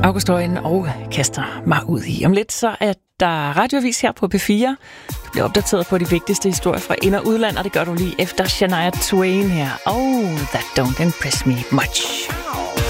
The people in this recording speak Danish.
August Højen og kaster mig ud i. Om lidt så er der radioavis her på P4. Du bliver opdateret på de vigtigste historier fra ind- og udland, og det gør du lige efter Shania Twain her. Oh, that don't impress me much.